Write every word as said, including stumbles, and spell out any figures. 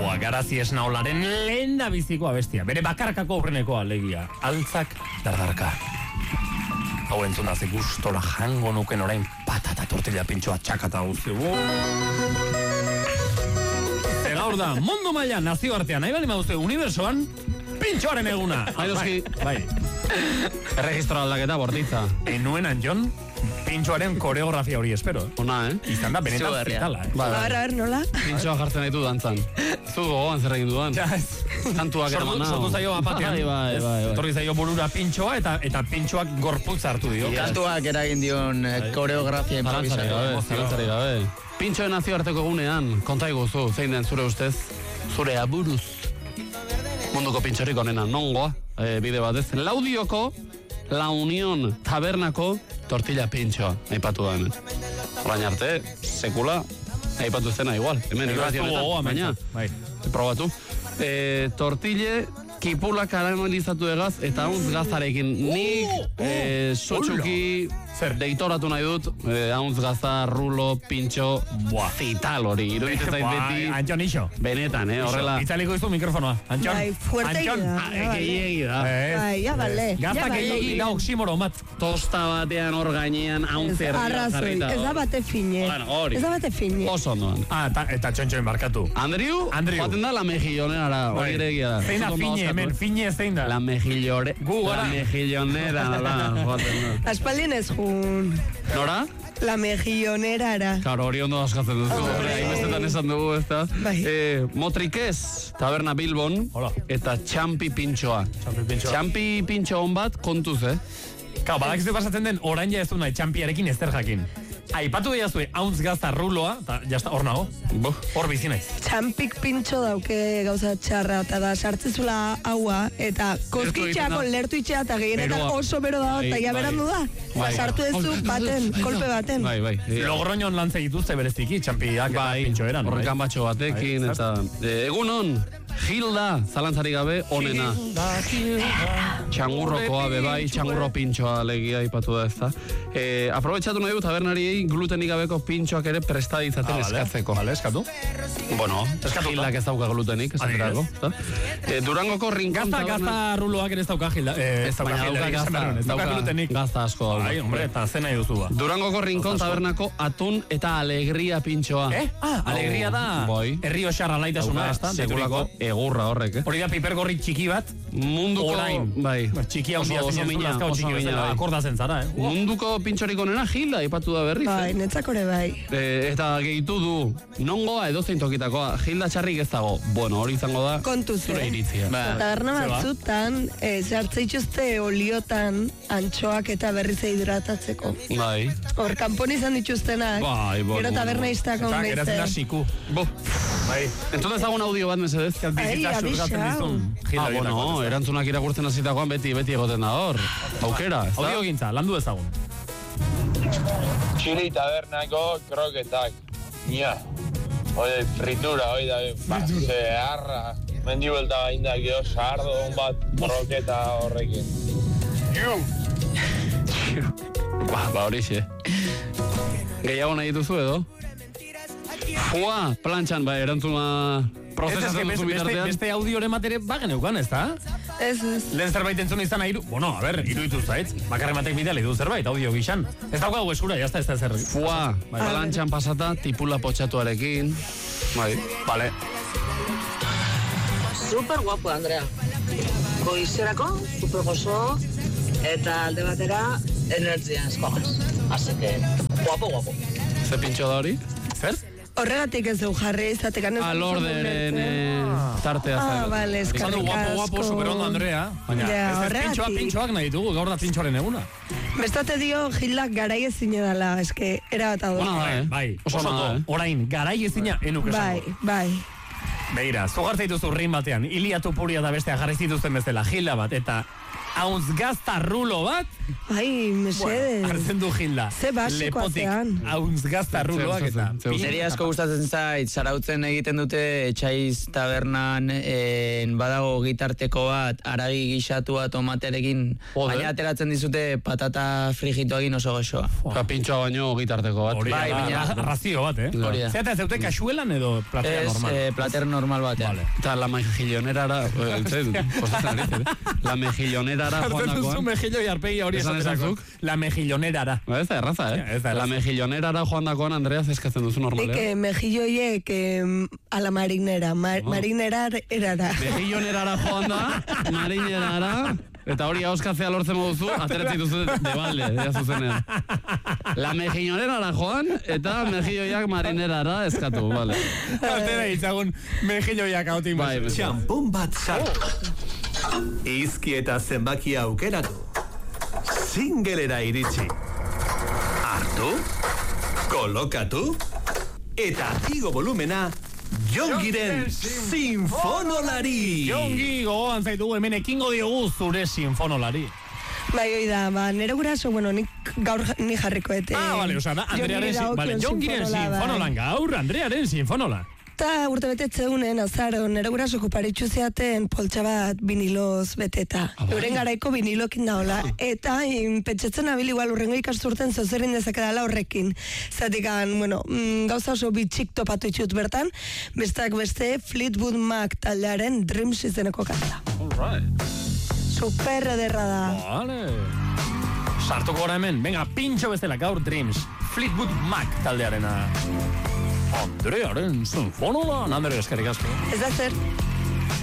Boa, Garazi Esnaolaren lehen da biziko abestia. Bere bakarkako aurrenekoa alegia. Altzak dardarka. Hau entzuna ze gustora jango nuken orain patata tortilla pintxoa txakata guzti. Ze gaur da, mundu maila nazioartean, nahi bali mauzte, unibersoan, pintxoaren eguna. Aidoski, bai. Erregistro aldaketa bortitza. Enuen anjon, pintxoaren koreografia hori espero. Ona, eh? Izan da, benetan zitala, eh? A ver, a ver, nola? Pintxoa jartzen ditu dantzan. Zu gogoan zer egin dudan. Kantuak eraman nago. Sortu zaio bapatean. Bai, bai, bai. Torri zaio burura pintxoa eta eta pintxoak gorputz hartu dio. Kantuak eragin dion koreografia improvisatu. Zalantzari gabe. Pintxoen nazioarteko egunean, konta iguzu, zein den zure ustez, zure aburuz. Munduko pintxorik onena, nongoa, e, bide batez. Laudioko, La Unión tabernako tortilla pintxoa, aipatu da hemen. Orain arte, sekula, aipatu zena igual. Hemen, irrationetan, baina, probatu. E, tortille, kipula karamelizatu egaz, eta hauntz gazarekin. Nik, e, sotxuki, deitoratu nahi dut, e, hauntz gaza, rulo, pintxo, zital hori. Iruditzen zait beti. Antxon ixo. Benetan, eh, horrela. Itzaliko izu mikrofonoa. Antxon. Bai, fuerte Antxon. Gehiegi da. Bai, ya vale. Gazta gehiegi da oksimoro bat. Tosta batean hor gainean, hauntz erdia Arrazoi, jarrita. ez da bate fine. Hori. Ez da bate fine. Oso ondoan. Ah, eta txontxoen barkatu. Andriu, Andriu. joaten da la mejillonera, hori ere egia da. Zein da fine hemen, fine zein da. La mejillore, la mejillonera, da, joaten da. Aspaldien ez jun. Nora? La mejillonera era. Karo, hori ondo askatzen duzu, hori hainbestetan esan dugu, ez da? Eh, Motrikez, taberna Bilbon, eta txampi pintxoa. Txampi pintxo hon bat, kontuz, eh? Kau, badak ez pasatzen den, orain ja ez du nahi txampiarekin ez zer jakin. Aipatu diazue, hauntz gazta ruloa, eta jazta, hor nago. Hor bizi naiz. Txampik pintxo dauke gauza txarra, eta da sartzezula haua, eta koskitxeako lertu itxea, eta gehienetan oso bero da, eta ja berandu da. Sartu ezu baten, kolpe baten. Bai, bai. Logroñon lan zegituzte bereziki, txampiak eta pintxo eran. Horrekan batxo batekin, eta... Egunon, Gilda, zalantzari gabe, onena. Txangurrokoa bebai, txangurro pintxoa legia ipatu da ez da. Aprobetxatu nahi du tabernariei glutenik gabeko pintxoak ere presta ditzaten eskatzeko. Vale, eskatu. Bueno, Gildak ez dauka glutenik, esaterako. Durangoko rinkon taberna... Gazta ruloak ere ez dauka Gilda. Ez dauka Gilda, ez dauka glutenik. Gazta asko dauka. Ai, hombre, eta zena duzu ba. Durangoko rinkon tabernako atun eta alegria pintxoa. Eh? Ah, alegria da. Herrio xarra laitasuna, ez da? Segulako egurra horrek, eh? Hori da piper gorri txiki bat. Munduko... Bai. Txiki hau dia zinezun lazkao txiki bezala. Akordazen zara, eh? Munduko pintxorik onena Gilda ipatu da berriz. Bai, netzakore bai. Eta gehitu du, nongoa edozein tokitakoa, Gilda txarrik ez dago. Bueno, hori izango da, zure iritzia. Taberna batzutan, zehartze itxuzte oliotan antxoak eta berriz hidratatzeko. Bai. Hor, kanpon izan dituztenak. Bai, bai. Gero taberna iztako neizte. Eta geratzen da siku. Bo. Bai. Entzun ezagun audio bat, mesedez? Ai, abixau. Ah, bueno, erantzunak irakurtzen hasitakoan beti, beti egoten da hor. Aukera, ez da? Audio gintza, landu ezagun. Txiri tabernako kroketak. Nia. Oide, fritura, oide, base, arra. Mendibuelta gaindak, jo, sardo, un bat, kroketa horrekin. Iu! Ba, ba hori xe. Gehiago nahi duzu edo? Fua, plantxan, bai, erantzuna prozesatzen duzu bitartean. Beste audioren matere bagen eukan, ez da? Ez, ez. Lehen zerbait entzuna izan nahi du. Bueno, a ber, iruditu zait. Bakarren batek bidali du zerbait, audio gixan. Ez daukagu eskura, jazta ez da zer. Fua, plantxan pasata, tipula potxatuarekin. Bai, bale. Super guapo, Andrea. Goizerako, super gozo, eta alde batera, energia eskoaz. Así que, guapo, guapo. Ze pintxo da hori? Zer? Horregatik ez dugu jarri, izatekan ez... Alorderen tartea zen. Ah, bale, eskarrik asko. Guapo, guapo, superondo, Andrea. Baina, ez pintxoak, pintxoak nahi ditugu, gaur da pintxoaren eguna. Bestate dio, Gildak garai ezin edala, eske, erabat adu. Bai, bai, oso orain, garai ezina enuk esango. Bai, bai. Begira, zugartza dituzu rin batean, Iliatu Puria da bestea jarri zituzten bezala, Gilda bat, eta Haunz gazta rulo bat. Ai, mesedez. Hartzen du Gilda. Ze basikoa zean. Haunz gazta ruloak eta. Neri asko gustatzen zait, zarautzen egiten dute etxaiz tabernan en, badago gitarteko bat, aragi gisatua tomaterekin, baina ateratzen dizute patata frigitoagin oso goxoa. Eta pintxoa baino gitarteko bat. Hori Bai, da, baina- ra- razio bat, eh? Hori da. Zerata ez daute kasuelan edo platera Ez, normal? eh, plater normal batean. Vale. Eta la mejillonerara, eh, ez, kostatzen ari, eh? La mejillonerara Hartzen duzu joandakoan. mejillo jarpegi hori Esan esaterako. ezazuk? La mejillonerara. Ba, ez da erraza, eh? Ez da La erraza. mejillonerara joandakoan, Andrea, zeskatzen duzu Nik normalean. eh, mejilloiek eh, a la marinera, mar, marinera erara. Mejillonerara joan da, marinerara, eta hori hauskatzea lortzen moduzu, ateratzen duzu de balde, ja zuzenean. La mejillonerara joan, eta mejilloiak marinerara eskatu, vale. Atera itzagun mejilloiak hautik. Bai, mesedez. Txampon bat sartu. Izki eta zenbaki aukeratu. Singelera iritsi. Hartu. Kolokatu. Eta igo volumena Jongiren sinfonolari. Jongi, gogoan zaitu hemen ekingo diogu zure sinfonolari. Bai, hoi da, ba, nere guraso, bueno, nik gaur ja- ni jarriko ete. Ah, vale, oza, da, Andrearen, sin- vale, Jongiren sinfonolan gaur, Andrearen sinfonola. Eta urte betetze unen, azaro, nere gurasoko paritxu zeaten poltsa bat viniloz beteta. Euren garaiko vinilokin daola. Eta in, pentsatzen abil igual urrengo ikasturten zozerin dezakedala horrekin. Zatikan, bueno, mm, gauza oso bitxik topatu itxut bertan, besteak beste Fleetwood Mac taldearen Dreams izeneko kanta. Alright. Super ederra da. Vale. Sartuko gara hemen, venga, pintxo bestela gaur Dreams. Fleetwood Mac taldearena. Andrearen sinfonola, Andre eskerrik asko. Ez da zer.